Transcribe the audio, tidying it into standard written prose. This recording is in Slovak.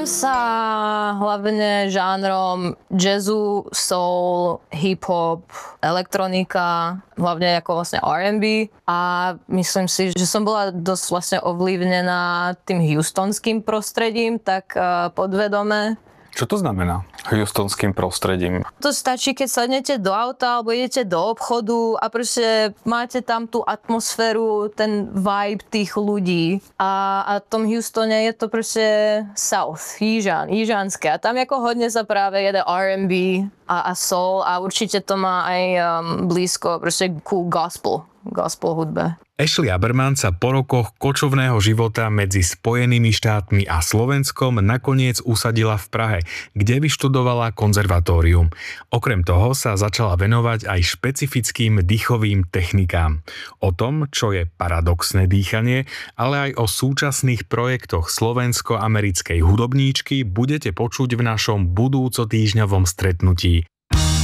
Sa hlavne žánrom jazzu, soul, hip-hop, elektronika, hlavne ako vlastne R&B a myslím si, že som bola dosť vlastne ovlivnená tým houstonským prostredím, tak podvedome. Čo to znamená houstonským prostredím? To stačí, keď sadnete do auta alebo idete do obchodu a proste máte tam tú atmosféru, ten vibe tých ľudí. A v tom Houstone je to proste South, Jižanské. A tam ako hodne sa práve jede R&B a soul a určite to má aj blízko proste ku gospel hudbe. Ashley Aberman sa po rokoch kočovného života medzi Spojenými štátmi a Slovenskom nakoniec usadila v Prahe, kde vyštudovala konzervatórium. Okrem toho sa začala venovať aj špecifickým dýchovým technikám. O tom, čo je paradoxné dýchanie, ale aj o súčasných projektoch slovensko-americkej hudobníčky budete počuť v našom budúco týždňovom stretnutí.